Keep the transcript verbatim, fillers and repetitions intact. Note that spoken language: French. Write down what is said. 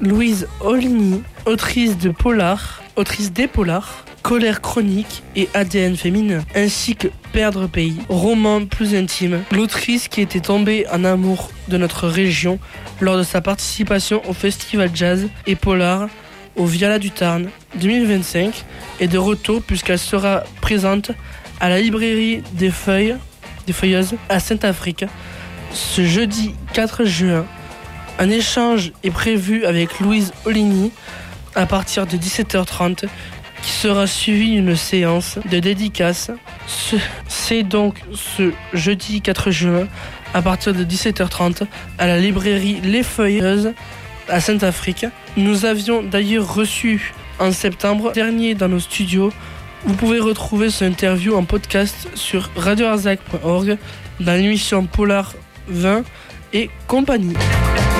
Louise Oligny, autrice de Polar, autrice des Polars, Colère chronique et A D N féminin, ainsi que Perdre pays, roman plus intime. L'autrice qui était tombée en amour de notre région lors de sa participation au festival jazz et Polar au Viala du Tarn deux mille vingt-cinq est de retour puisqu'elle sera présente à la librairie des Feuilles, des Feuilleuses à Saint-Afrique ce jeudi quatre juin. Un échange est prévu avec Louise Oligny à partir de dix-sept heures trente qui sera suivi d'une séance de dédicace. Ce, c'est donc ce jeudi quatre juin à partir de dix-sept heures trente à la librairie Les Feuilleuses à Saint-Afrique. Nous avions d'ailleurs reçu en septembre dernier dans nos studios. Vous pouvez retrouver cette interview en podcast sur radio arzac point org dans l'émission Polar vingt et compagnie.